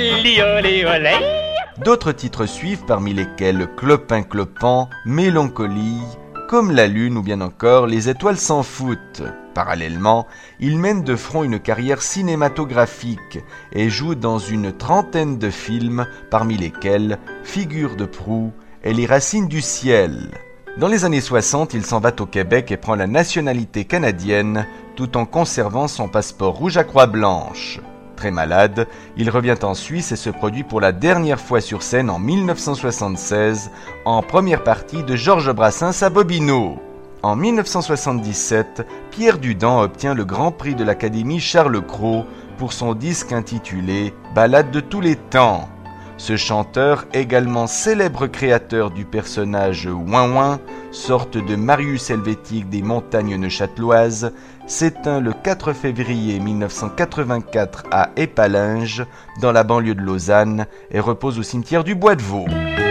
Olé, olé. D'autres titres suivent, parmi lesquels Clopin Clopant, Mélancolie, Comme la lune ou bien encore Les étoiles s'en foutent. Parallèlement, il mène de front une carrière cinématographique et joue dans une trentaine de films, parmi lesquels Figure de proue et Les racines du ciel. Dans les années 60, il s'en va au Québec et prend la nationalité canadienne tout en conservant son passeport rouge à croix blanche. Très malade, il revient en Suisse et se produit pour la dernière fois sur scène en 1976 en première partie de Georges Brassens à Bobino. En 1977, Pierre Dudand obtient le Grand Prix de l'Académie Charles Cros pour son disque intitulé « Ballade de tous les temps ». Ce chanteur, également célèbre créateur du personnage Ouin Ouin, sorte de Marius Helvétique des montagnes neuchâteloises, s'éteint le 4 février 1984 à Épalinges, dans la banlieue de Lausanne, et repose au cimetière du Bois de Vaux.